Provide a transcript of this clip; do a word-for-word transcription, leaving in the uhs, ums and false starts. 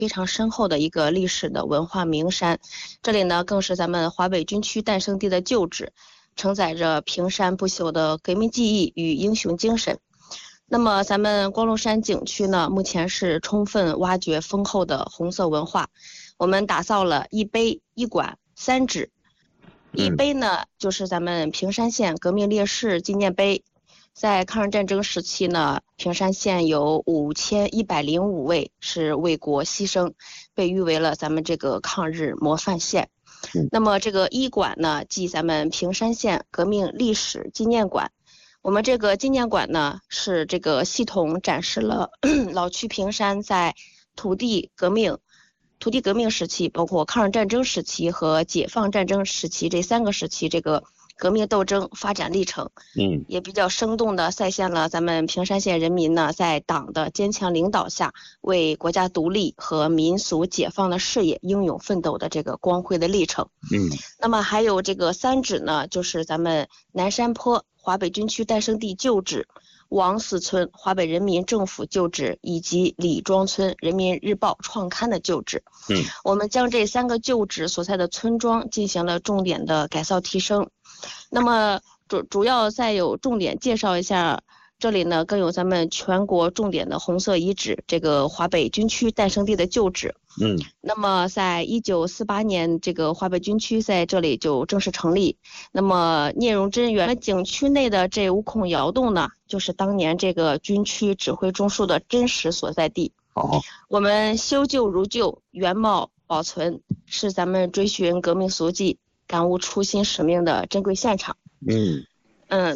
非常深厚的一个历史的文化名山。这里呢，更是咱们华北军区诞生地的旧址，承载着平山不朽的革命记忆与英雄精神。那么咱们光禄山景区呢，目前是充分挖掘丰厚的红色文化。我们打造了一碑一馆三址。一碑呢，就是咱们平山县革命烈士纪念碑。在抗日战争时期呢，平山县有五千一百零五位是为国牺牲，被誉为了咱们这个抗日模范县。那么这个一馆呢，即咱们平山县革命历史纪念馆。我们这个纪念馆呢，是这个系统展示了老区平山在土地革命、土地革命时期，包括抗日战争时期和解放战争时期这三个时期这个革命斗争发展历程。嗯，也比较生动地再现了咱们平山县人民呢，在党的坚强领导下，为国家独立和民俗解放的事业英勇奋斗的这个光辉的历程。嗯，那么还有这个三址呢，就是咱们南山坡华北军区诞生地旧址、王寺村华北人民政府旧址以及李庄村人民日报创刊的旧址。嗯，我们将这三个旧址所在的村庄进行了重点的改造提升。那么主主要再有重点介绍一下，这里呢更有咱们全国重点的红色遗址，这个华北军区诞生地的旧址。嗯，那么在一九四八年，这个华北军区在这里就正式成立。那么聂荣臻原来景区内的这五孔窑洞呢，就是当年这个军区指挥中枢的真实所在地。哦，我们修旧如旧，原貌保存，是咱们追寻革命足迹、感悟初心使命的珍贵现场。嗯嗯。